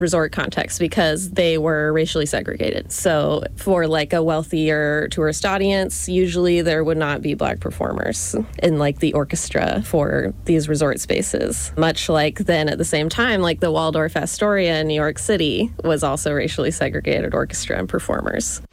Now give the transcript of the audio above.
resort context because they were racially segregated. So for like a wealthier tourist audience, usually there would not be Black performers in like the orchestra for these resort spaces. Much like then at the same time, like the Waldorf Astoria in New York City was also racially segregated orchestra and performers.